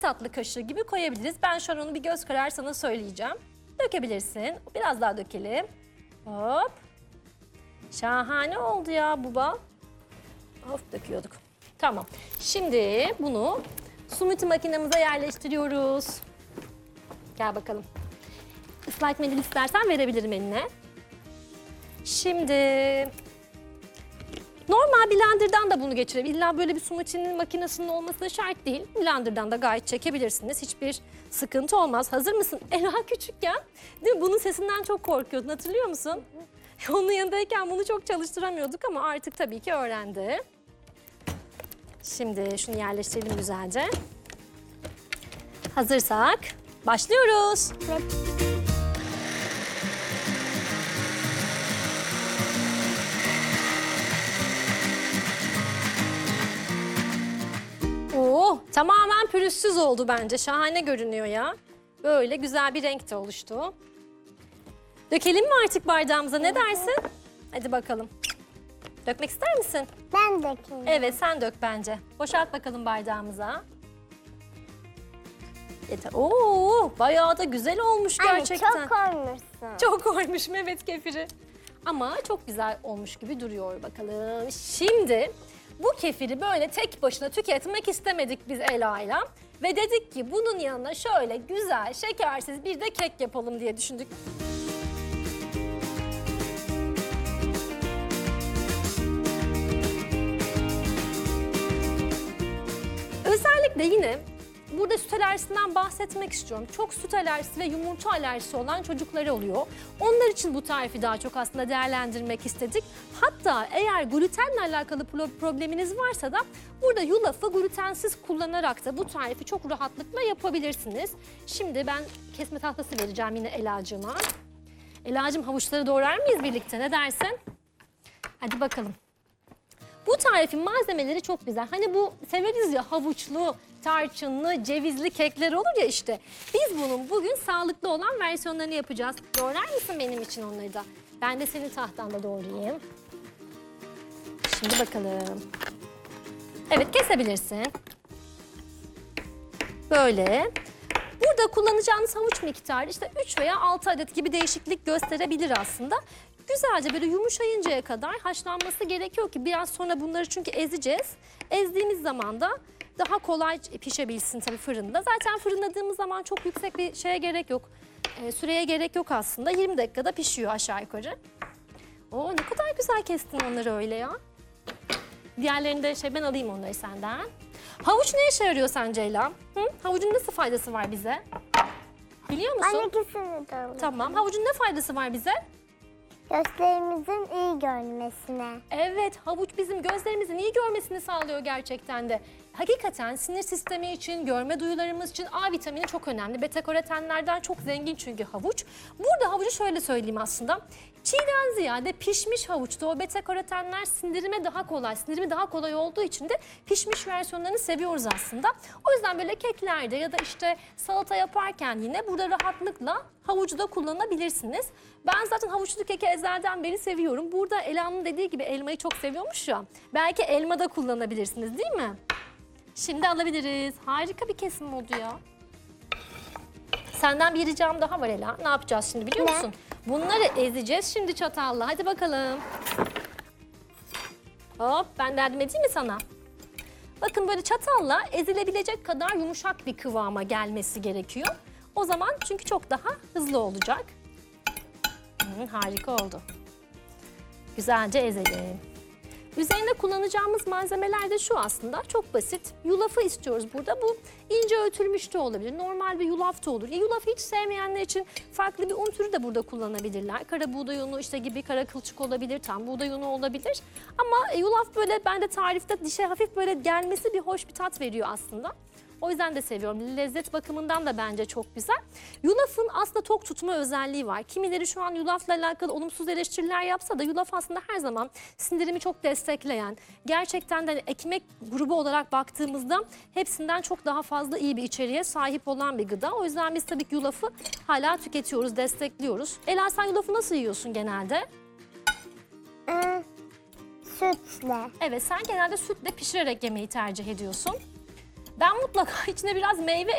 tatlı kaşığı gibi koyabiliriz. Ben şu an onu bir göz kararı sana söyleyeceğim. Dökebilirsin. Biraz daha dökelim. Hop. Şahane oldu ya bu bal. Hop döküyorduk. Tamam. Şimdi bunu smoothie makinemize yerleştiriyoruz. Gel bakalım. Islak mendil istersen verebilirim eline. Şimdi normal blenderdan da bunu geçirebilir. İlla böyle bir smoothie'nin makinesinin olması da şart değil. Blenderdan da gayet çekebilirsiniz. Hiçbir sıkıntı olmaz. Hazır mısın? Ela küçükken değil mi? Bunun sesinden çok korkuyordun, hatırlıyor musun? Onun yanındayken bunu çok çalıştıramıyorduk ama artık tabii ki öğrendi. Şimdi şunu yerleştirelim güzelce. Hazırsak başlıyoruz. Evet. Oo, tamamen pürüzsüz oldu bence. Şahane görünüyor ya. Böyle güzel bir renk de oluştu. Dökelim mi artık bardağımıza? Ne dersin? Hadi bakalım. Dökmek ister misin? Ben dökeyim. Evet, sen dök bence. Boşalt bakalım bardağımıza. Yeter. Oo, bayağı da güzel olmuş gerçekten. Anne çok koymuşsun. Çok koymuş Mehmet kefiri. Ama çok güzel olmuş gibi duruyor bakalım. Şimdi bu kefiri böyle tek başına tüketmek istemedik biz Ela'yla. Ve dedik ki bunun yanına şöyle güzel şekersiz bir de kek yapalım diye düşündük. Özellikle yine burada süt alerjisinden bahsetmek istiyorum. Çok süt alerjisi ve yumurta alerjisi olan çocukları oluyor. Onlar için bu tarifi daha çok aslında değerlendirmek istedik. Hatta eğer glutenle alakalı probleminiz varsa da burada yulafı glutensiz kullanarak da bu tarifi çok rahatlıkla yapabilirsiniz. Şimdi ben kesme tahtası vereceğim yine Ela'cığıma. Ela'cığım havuçları doğrar mıyız birlikte, ne dersin? Hadi bakalım. Bu tarifin malzemeleri çok güzel. Hani bu severiz ya, havuçlu, tarçınlı, cevizli kekler olur ya işte. Biz bunun bugün sağlıklı olan versiyonlarını yapacağız. Doğrar mısın benim için onları da? Ben de senin tahtanda doğrayayım. Şimdi bakalım. Evet, kesebilirsin. Böyle. Burada kullanacağınız havuç miktarı işte 3 veya 6 adet gibi değişiklik gösterebilir aslında. Güzelce böyle yumuşayıncaya kadar haşlanması gerekiyor ki biraz sonra bunları çünkü ezeceğiz. Ezdiğimiz zaman da daha kolay pişebilsin tabii fırında. Zaten fırınladığımız zaman çok yüksek bir şeye gerek yok. Süreye gerek yok aslında. 20 dakikada pişiyor aşağı yukarı. Oo, ne kadar güzel kestin onları öyle ya. Diğerlerini de ben alayım onları senden. Havuç ne işe yarıyor sence Ela? Havucun nasıl faydası var bize? Biliyor musun? Anne ikisini de alayım. Tamam. Havucun ne faydası var bize? Gözlerimizin iyi görmesine. Evet, havuç bizim gözlerimizin iyi görmesini sağlıyor gerçekten de. Hakikaten sinir sistemi için, görme duyularımız için A vitamini çok önemli. Beta karotenlerden çok zengin çünkü havuç. Burada havucu şöyle söyleyeyim aslında. Çiğden ziyade pişmiş havuçta o beta karotenler sindirimi daha kolay olduğu için de pişmiş versiyonlarını seviyoruz aslında. O yüzden böyle keklerde ya da işte salata yaparken yine burada rahatlıkla havucu da kullanabilirsiniz. Ben zaten havuçlu keki ezelden beri seviyorum. Burada Ela'nın dediği gibi elmayı çok seviyormuş ya. Belki elma da kullanabilirsiniz, değil mi? Şimdi alabiliriz. Harika bir kesim oldu ya. Senden bir ricam daha var Ela. Ne yapacağız şimdi biliyor Ne? musun? Bunları ezeceğiz şimdi çatalla. Hadi bakalım. Hop, ben de yardım edeyim mi sana? Bakın böyle çatalla ezilebilecek kadar yumuşak bir kıvama gelmesi gerekiyor. O zaman çünkü çok daha hızlı olacak. Harika oldu. Güzelce ezelim. Üzerinde kullanacağımız malzemeler de şu aslında, çok basit. Yulafı istiyoruz burada. Bu ince öğütülmüş de olabilir, normal bir yulaf da olur. Yulafı hiç sevmeyenler için farklı bir un türü de burada kullanabilirler. Kara buğday unu işte gibi, kara kılçık olabilir, tam buğday unu olabilir. Ama yulaf böyle bende tarifte dişe hafif böyle gelmesi bir hoş bir tat veriyor aslında. O yüzden de seviyorum. Lezzet bakımından da bence çok güzel. Yulafın aslında tok tutma özelliği var. Kimileri şu an yulafla alakalı olumsuz eleştiriler yapsa da yulaf aslında her zaman sindirimi çok destekleyen, gerçekten de ekmek grubu olarak baktığımızda hepsinden çok daha fazla iyi bir içeriğe sahip olan bir gıda. O yüzden biz tabii ki yulafı hala tüketiyoruz, destekliyoruz. Ela, sen yulafı nasıl yiyorsun genelde? Sütle. Evet, sen genelde sütle pişirerek yemeyi tercih ediyorsun. Ben mutlaka içine biraz meyve